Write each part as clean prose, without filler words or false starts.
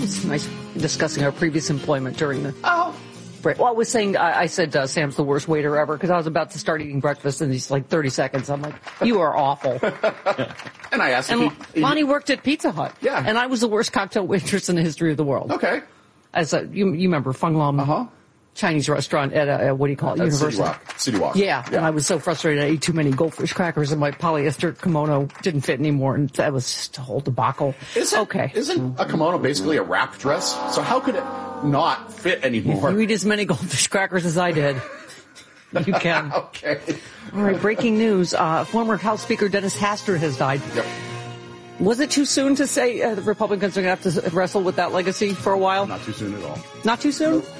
was nice discussing our previous employment during the... Oh. Right. Well, I was saying, I said Sam's the worst waiter ever because I was about to start eating breakfast and he's like 30 seconds. I'm like, you are awful. And I asked him. And Lonnie worked at Pizza Hut. Yeah. And I was the worst cocktail waitress in the history of the world. Okay. As you remember Fung Lam Chinese restaurant at what do you call it? University. City Walk. Yeah. And I was so frustrated. I ate too many goldfish crackers and my polyester kimono didn't fit anymore. And that was just a whole debacle. Isn't a kimono basically a wrap dress? So how could it not fit anymore? If you eat as many goldfish crackers as I did, you can. Okay. All right. Breaking news. Former House Speaker Dennis Hastert has died. Yep. Was it too soon to say the Republicans are going to have to wrestle with that legacy for a while? Not too soon at all. Not too soon? Nope.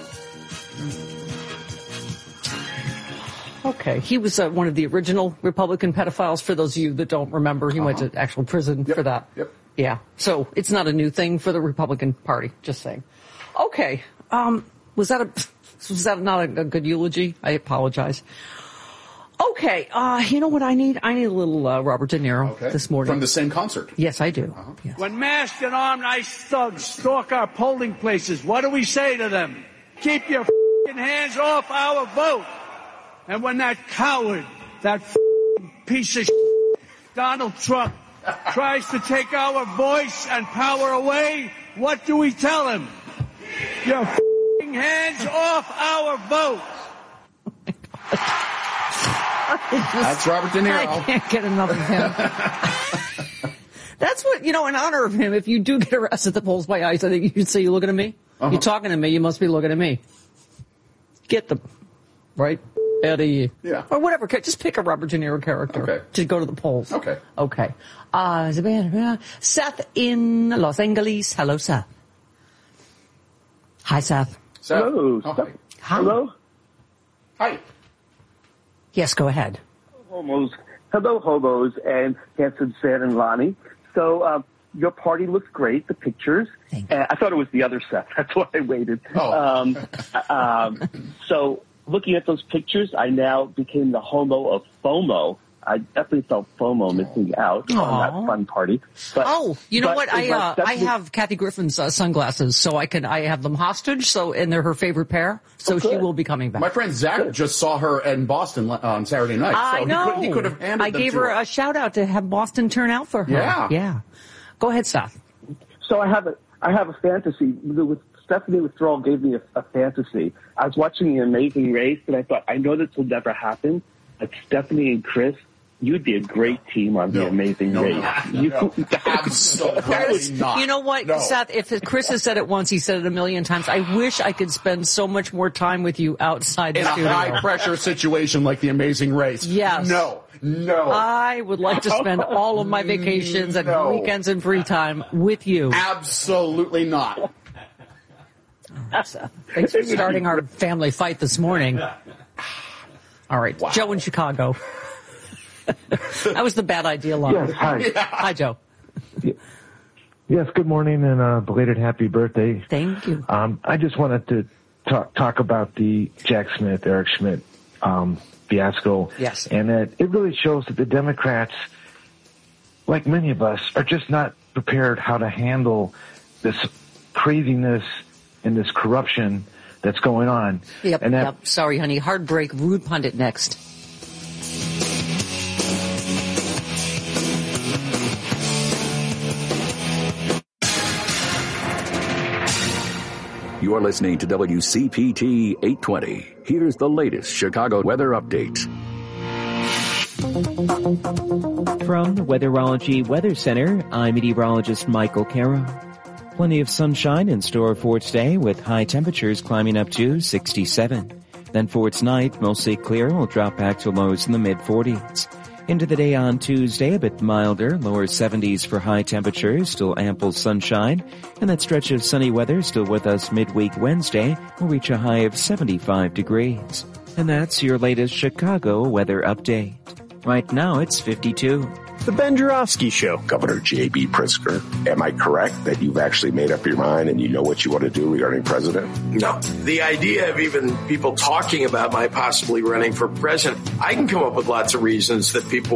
Okay. He was one of the original Republican pedophiles, for those of you that don't remember. He went to actual prison for that. Yep. Yeah. So it's not a new thing for the Republican Party, just saying. Okay. Was that not a good eulogy? I apologize. Okay. You know what I need? I need a little Robert De Niro this morning. From the same concert? Yes, I do. Yes. When masked and armed ICE thugs stalk our polling places, what do we say to them? Keep your hands off our vote. And when that coward, that piece of Donald Trump, tries to take our voice and power away, what do we tell him? Your hands off our vote. That's Robert De Niro. I can't get enough of him. That's what, in honor of him, if you do get arrested at the polls by ICE, I think you should say, you looking at me? You're talking to me, you must be looking at me. Get them, right? Eddie. Yeah. Or whatever. Just pick a Robert De Niro character to go to the polls. Okay. Okay. Seth in Los Angeles. Hello, Seth. Hi, Seth. Hello. Hi. Hello. Hi. Yes, go ahead. Hello, hobos, and handsome Sam and Lonnie. So, your party looks great, the pictures. Thank you. I thought it was the other Seth. That's why I waited. So, looking at those pictures, I now became the homo of FOMO. I definitely felt FOMO missing out on that fun party. But, you know what? I have Kathy Griffin's sunglasses, so I have them hostage. And they're her favorite pair. So she will be coming back. My friend Zach just saw her in Boston on Saturday night. I know. He could have handed them I gave her a shout out to have Boston turn out for her. Yeah. Go ahead, Seth. So I have a fantasy. Stephanie Withdrawal gave me a fantasy. I was watching The Amazing Race, and I thought, I know this will never happen, but Stephanie and Chris, you'd be a great team on The Amazing Race. Absolutely not. You know what, Seth? If Chris has said it once, he said it a million times. I wish I could spend so much more time with you outside the studio. In a high-pressure situation like The Amazing Race. Yes. No. I would like to spend all of my vacations and weekends and free time with you. Absolutely not. Seth, thanks for starting our family fight this morning. All right. Wow. Joe in Chicago. That was the bad idea, Lonnie. Yes, hi. Hi, Joe. Yes, good morning and belated happy birthday. Thank you. I just wanted to talk about the Jack Smith, Eric Schmidt fiasco. Yes. And that it really shows that the Democrats, like many of us, are just not prepared how to handle this craziness and this corruption that's going on. Yep. Sorry, honey. Hard break. Rude pundit next. You're listening to WCPT 820. Here's the latest Chicago weather update. From the Weatherology Weather Center, I'm meteorologist Michael Caro. Plenty of sunshine in store for today with high temperatures climbing up to 67. Then for tonight, mostly clear, will drop back to lows in the mid-40s. Into the day on Tuesday, a bit milder, lower 70s for high temperatures, still ample sunshine, and that stretch of sunny weather still with us midweek Wednesday will reach a high of 75 degrees. And that's your latest Chicago weather update. Right now, it's 52. The Ben Joravsky Show. Governor J.B. Pritzker, am I correct that you've actually made up your mind and you know what you want to do regarding president? No. The idea of even people talking about my possibly running for president, I can come up with lots of reasons that people